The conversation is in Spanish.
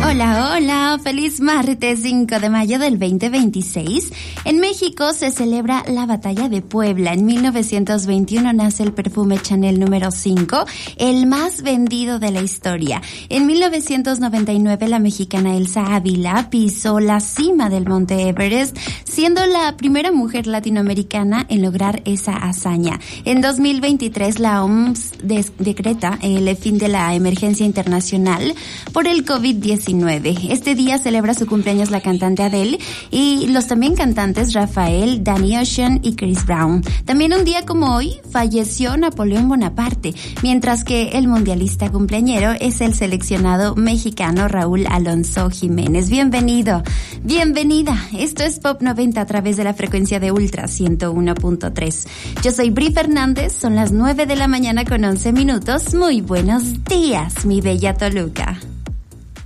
Hola, hola, feliz martes 5 de mayo del 2026. En México se celebra la Batalla de Puebla. En 1921 nace el perfume Chanel número 5, el más vendido de la historia. En 1999 la mexicana Elsa Ávila pisó la cima del Monte Everest, siendo la primera mujer latinoamericana en lograr esa hazaña. En 2023 la OMS decreta el fin de la emergencia internacional por el COVID-19. Este día celebra su cumpleaños la cantante Adele y los también cantantes Rafael, Danny Ocean y Chris Brown. También un día como hoy falleció Napoleón Bonaparte, mientras que el mundialista cumpleañero es el seleccionado mexicano Raúl Alonso Jiménez. Bienvenido, bienvenida. Esto es Pop 90 a través de la frecuencia de Ultra 101.3. Yo soy Bri Fernández, son las 9 de la mañana con 11 minutos. Muy buenos días, mi bella Toluca.